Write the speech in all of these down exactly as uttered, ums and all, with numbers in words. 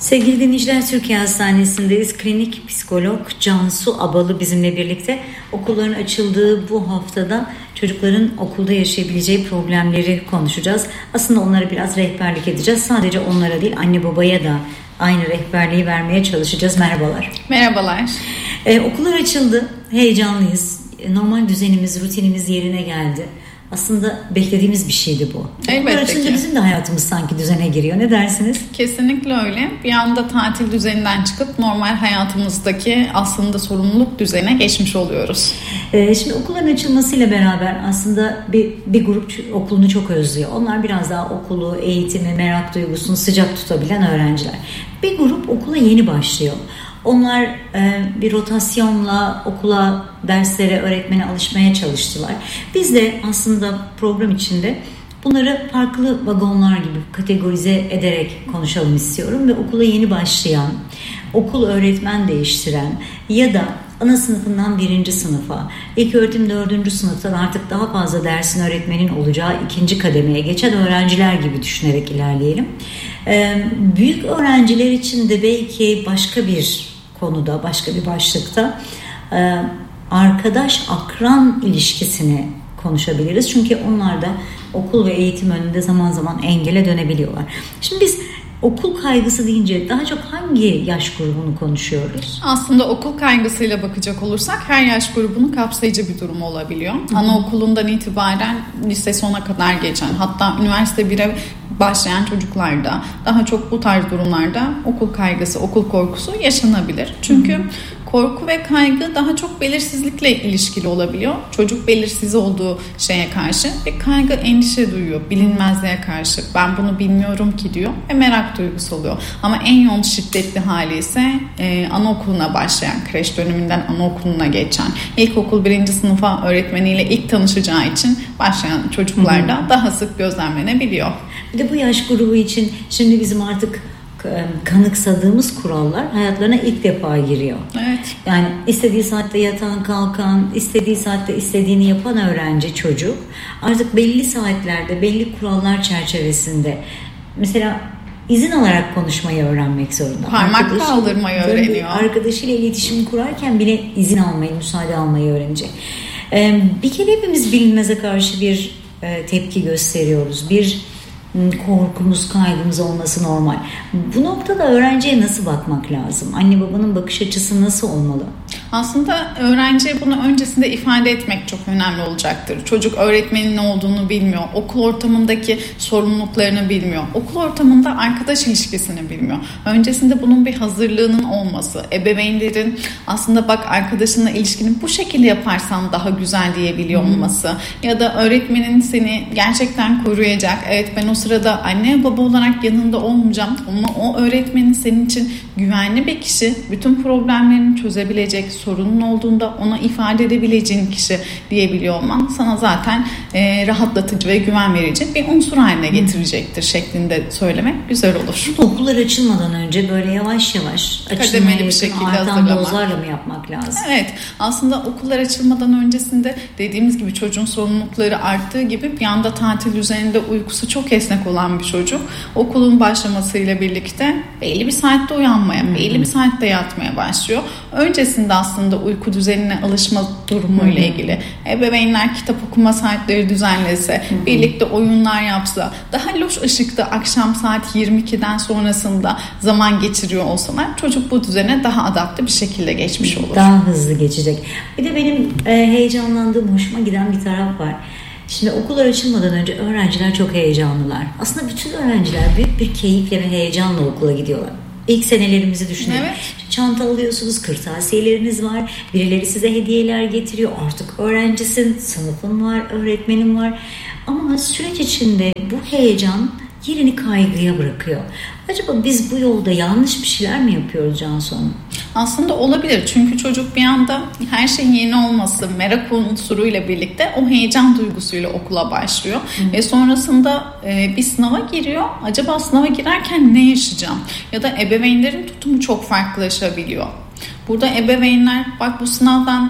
Sevgili dinleyiciler, Türkiye Hastanesi'ndeyiz. Klinik psikolog Cansu Abalı bizimle birlikte. Okulların açıldığı bu haftada çocukların okulda yaşayabileceği problemleri konuşacağız. Aslında onlara biraz rehberlik edeceğiz. Sadece onlara değil, anne babaya da aynı rehberliği vermeye çalışacağız. Merhabalar. Merhabalar. Ee, okullar açıldı. Heyecanlıyız. Normal düzenimiz, rutinimiz yerine geldi. Aslında beklediğimiz bir şeydi bu. Okullar açılınca bizim de hayatımız sanki düzene giriyor. Ne dersiniz? Kesinlikle öyle. Bir anda tatil düzeninden çıkıp normal hayatımızdaki aslında sorumluluk düzenine geçmiş oluyoruz. Ee, şimdi okulların açılmasıyla beraber aslında bir, bir grup okulunu çok özlüyor. Onlar biraz daha okulu, eğitimi, merak duygusunu sıcak tutabilen öğrenciler. Bir grup okula yeni başlıyor. Onlar e, bir rotasyonla okula, derslere, öğretmene alışmaya çalıştılar. Biz de aslında program içinde bunları farklı vagonlar gibi kategorize ederek konuşalım istiyorum. Ve okula yeni başlayan, okul öğretmen değiştiren ya da ana sınıfından birinci sınıfa, ilk öğretim dördüncü sınıftan artık daha fazla dersin öğretmenin olacağı ikinci kademeye geçen öğrenciler gibi düşünerek ilerleyelim. E, büyük öğrenciler için de belki başka bir konuda, başka bir başlıkta e, arkadaş-akran ilişkisini konuşabiliriz. Çünkü onlar da okul ve eğitim önünde zaman zaman engele dönebiliyorlar. Şimdi biz okul kaygısı deyince daha çok hangi yaş grubunu konuşuyoruz? Aslında okul kaygısıyla bakacak olursak her yaş grubunu kapsayıcı bir durum olabiliyor. Hı-hı. Anaokulundan itibaren lise sona kadar geçen, hatta üniversite bire başlayan çocuklarda daha çok bu tarz durumlarda okul kaygısı, okul korkusu yaşanabilir. Çünkü Hı-hı. korku ve kaygı daha çok belirsizlikle ilişkili olabiliyor. Çocuk belirsiz olduğu şeye karşı bir kaygı, endişe duyuyor. Bilinmezliğe karşı. Ben bunu bilmiyorum ki diyor ve merak duygusu oluyor. Ama en yoğun şiddetli hali ise e, anaokuluna başlayan, kreş döneminden anaokuluna geçen, ilkokul birinci sınıfa öğretmeniyle ilk tanışacağı için başlayan çocuklarda Hı-hı. daha sık gözlemlenebiliyor. Bir de bu yaş grubu için şimdi bizim artık kanıksadığımız kurallar hayatlarına ilk defa giriyor. Evet. Yani istediği saatte yatan, kalkan, istediği saatte istediğini yapan öğrenci, çocuk artık belli saatlerde, belli kurallar çerçevesinde mesela izin alarak konuşmayı öğrenmek zorunda. Parmak Arkadaşı, kaldırmayı öğreniyor. Arkadaşıyla iletişim kurarken bile izin almayı, müsaade almayı öğrenecek. Bir kere hepimiz bilinmeze karşı bir tepki gösteriyoruz. Bir korkumuz, kaygımız olması normal. Bu noktada öğrenciye nasıl bakmak lazım? Anne babanın bakış açısı nasıl olmalı? Aslında öğrenciye bunu öncesinde ifade etmek çok önemli olacaktır. Çocuk öğretmenin ne olduğunu bilmiyor. Okul ortamındaki sorumluluklarını bilmiyor. Okul ortamında arkadaş ilişkisini bilmiyor. Öncesinde bunun bir hazırlığının olması, ebeveynlerin aslında bak arkadaşınla ilişkini bu şekilde yaparsan daha güzel diyebiliyor olması hmm. ya da öğretmenin seni gerçekten koruyacak. Evet, ben o sırada anne baba olarak yanında olmayacağım ama o öğretmenin senin için güvenli bir kişi, bütün problemlerini çözebilecek, sorunun olduğunda ona ifade edebileceğin kişi diyebiliyor olman sana zaten e, rahatlatıcı ve güven verici bir unsur haline getirecektir şeklinde söylemek güzel olur. Okullar açılmadan önce böyle yavaş yavaş kademeli bir şekilde artan dozlarla mı yapmak lazım? Evet, aslında okullar açılmadan öncesinde dediğimiz gibi çocuğun sorumlulukları arttığı gibi bir anda tatil üzerinde uykusu çok esnek olan bir çocuk okulun başlamasıyla birlikte belli bir saatte uyanmaya, Hı-hı. belli bir saatte yatmaya başlıyor. Öncesinde aslında uyku düzenine alışma durumuyla ilgili ebeveynler kitap okuma saatleri düzenlese, Hı-hı. birlikte oyunlar yapsa, daha loş ışıkta akşam saat yirmi ikiden sonrasında zaman geçiriyor olsalar çocuk bu düzene daha adapte bir şekilde geçmiş olur. Daha hızlı geçecek. Bir de benim e, heyecanlandığım, hoşuma giden bir taraf var. Şimdi okullar açılmadan önce öğrenciler çok heyecanlılar. Aslında bütün öğrenciler büyük bir keyifle ve heyecanla okula gidiyorlar. İlk senelerimizi düşünelim. Evet. Çanta alıyorsunuz, kırtasiyeleriniz var, birileri size hediyeler getiriyor. Artık öğrencisin, sınıfın var, öğretmenin var. Ama süreç içinde bu heyecan yerini kaygıya bırakıyor. Acaba biz bu yolda yanlış bir şeyler mi yapıyoruz Cansu Hanım? Aslında olabilir. Çünkü çocuk bir anda her şeyin yeni olması, merak unsuruyla birlikte o heyecan duygusuyla okula başlıyor. Hı. Ve sonrasında e, bir sınava giriyor. Acaba sınava girerken ne yaşayacağım? Ya da ebeveynlerin tutumu çok farklılaşabiliyor. Burada ebeveynler bak bu sınavdan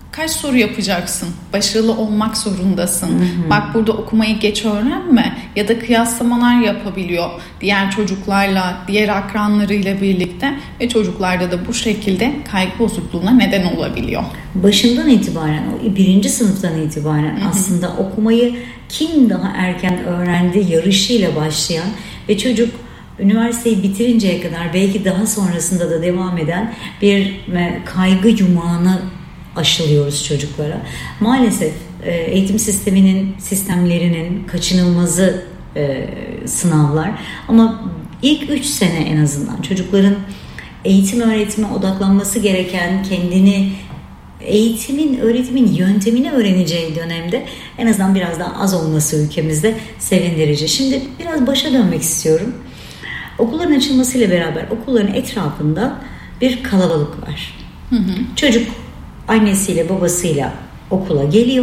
Kaç soru yapacaksın? Başarılı olmak zorundasın. Hı hı. Bak burada okumayı geç öğrenme ya da kıyaslamalar yapabiliyor diğer çocuklarla, diğer akranlarıyla birlikte ve çocuklarda da bu şekilde kaygı bozukluğuna neden olabiliyor. Başından itibaren, o birinci sınıftan itibaren hı hı. aslında okumayı kim daha erken öğrendi yarışıyla başlayan ve çocuk üniversiteyi bitirinceye kadar belki daha sonrasında da devam eden bir kaygı yumağını aşılıyoruz çocuklara. Maalesef eğitim sisteminin sistemlerinin kaçınılmazı e, sınavlar ama ilk üç sene en azından çocukların eğitim öğretime odaklanması gereken, kendini eğitimin, öğretimin yöntemini öğreneceği dönemde en azından biraz daha az olması ülkemizde sevindirici. Şimdi biraz başa dönmek istiyorum. Okulların açılmasıyla beraber okulların etrafında bir kalabalık var. Hı hı. Çocuk annesiyle babasıyla okula geliyor.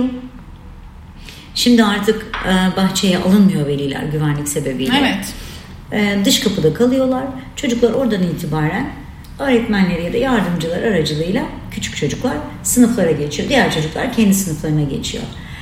Şimdi artık e, bahçeye alınmıyor veliler güvenlik sebebiyle. Evet. E, dış kapıda kalıyorlar. Çocuklar oradan itibaren öğretmenleri ya da yardımcılar aracılığıyla küçük çocuklar sınıflara geçiyor. Diğer çocuklar kendi sınıflarına geçiyor.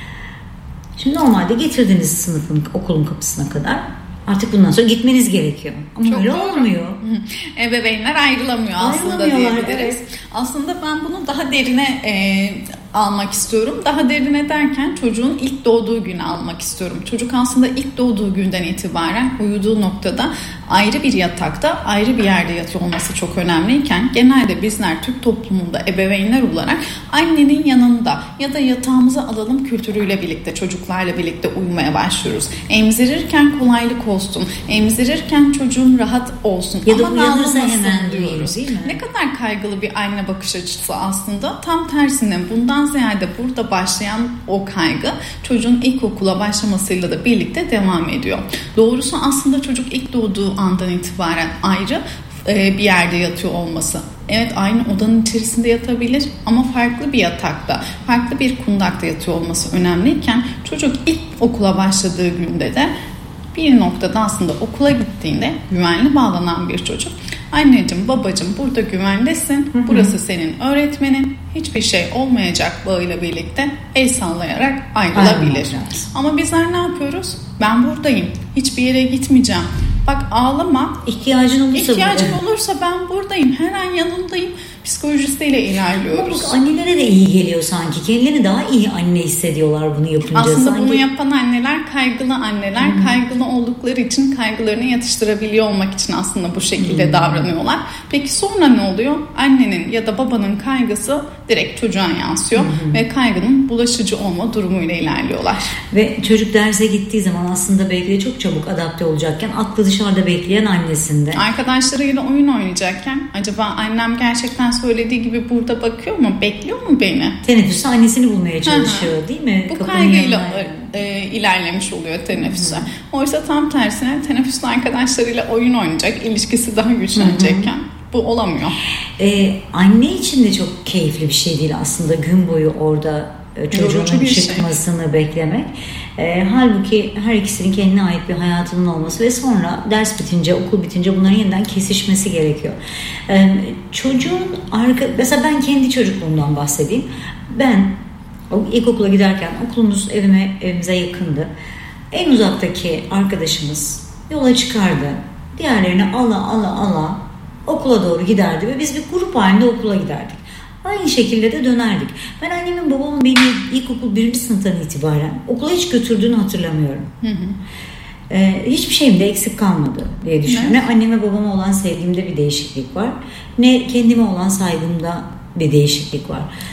Şimdi normalde getirdiğiniz sınıfın, okulun kapısına kadar artık bundan sonra gitmeniz gerekiyor. Ama çok öyle doğru. Olmuyor. Ebeveynler ayrılamıyor aslında diyebiliriz. Evet. Aslında ben bunu daha derine e, almak istiyorum. Daha derine derken çocuğun ilk doğduğu günü almak istiyorum. Çocuk aslında ilk doğduğu günden itibaren uyuduğu noktada ayrı bir yatakta, ayrı bir yerde yatıyor olması çok önemliyken genelde bizler Türk toplumunda ebeveynler olarak annenin yanında ya da yatağımıza alalım kültürüyle birlikte çocuklarla birlikte uyumaya başlıyoruz. Emzirirken kolaylık olsun, emzirirken çocuğum rahat olsun. Ya da uyanırsa hemen diyoruz. Ne kadar kaygılı bir anne bakış açısı aslında. Tam tersine bundan ziyade burada başlayan o kaygı çocuğun ilkokula başlamasıyla da birlikte devam ediyor. Doğrusu aslında çocuk ilk doğduğu andan itibaren ayrı bir yerde yatıyor olması. Evet, aynı odanın içerisinde yatabilir ama farklı bir yatakta, farklı bir kundakta yatıyor olması önemliyken çocuk ilk okula başladığı günde de bir noktada aslında okula gittiğinde güvenli bağlanan bir çocuk. Anneciğim, babacığım burada güvendesin. Hı hı. Burası senin öğretmenin. Hiçbir şey olmayacak bağıyla birlikte el sallayarak ayrılabilir. Aynen. Ama bizler ne yapıyoruz? Ben buradayım. Hiçbir yere gitmeyeceğim. Bak ağlama. İhtiyacın olursa, İhtiyacın olursa ben buradayım. Her an yanındayım. Psikolojisiyle ilerliyoruz. Ama annelere de iyi geliyor sanki. Kendilerini daha iyi anne hissediyorlar bunu yapınca. Aslında sanki... bunu yapan anneler kaygılı anneler. Hmm. Kaygılı oldukları için kaygılarını yatıştırabiliyor olmak için aslında bu şekilde hmm. davranıyorlar. Peki sonra ne oluyor? Annenin ya da babanın kaygısı direkt çocuğa yansıyor. Hmm. Ve kaygının bulaşıcı olma durumuyla ilerliyorlar. Ve çocuk derse gittiği zaman aslında belki de çok çabuk adapte olacakken aklı dışarıda bekleyen annesinde. Arkadaşlarıyla oyun oynayacakken acaba annem gerçekten söylediği gibi burada bakıyor mu? Bekliyor mu beni? Teneffüste annesini bulmaya çalışıyor. Hı-hı. Değil mi? Bu kapının kaygıyla e, ilerlemiş oluyor teneffüse. Hı-hı. Oysa tam tersine teneffüste arkadaşlarıyla oyun oynayacak, ilişkisi daha güçlenecekken Hı-hı. bu olamıyor. Ee, anne için de çok keyifli bir şey değil aslında gün boyu orada çocuğunun çıkmasını şey. beklemek. E, halbuki her ikisinin kendine ait bir hayatının olması ve sonra ders bitince, okul bitince bunların yeniden kesişmesi gerekiyor. E, çocuğun arka, mesela ben kendi çocukluğumdan bahsedeyim. Ben ilkokula giderken okulumuz evime evimize yakındı. En uzaktaki arkadaşımız yola çıkardı. Diğerlerini ala ala ala okula doğru giderdi ve biz bir grup halinde okula giderdik. Aynı şekilde de dönerdik. Ben annemin babamın beni ilkokul birinci sınıftan itibaren okula hiç götürdüğünü hatırlamıyorum. Hı hı. Ee, hiçbir şeyim de eksik kalmadı diye düşünüyorum. Ne anneme babama olan sevgimde bir değişiklik var, ne kendime olan saygımda bir değişiklik var.